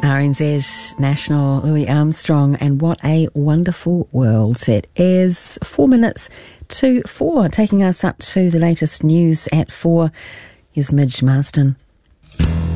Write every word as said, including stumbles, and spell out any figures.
R N Z National, Louis Armstrong, and what a wonderful world it is. Four minutes to four, taking us up to the latest news at four. Here's Midge Marsden.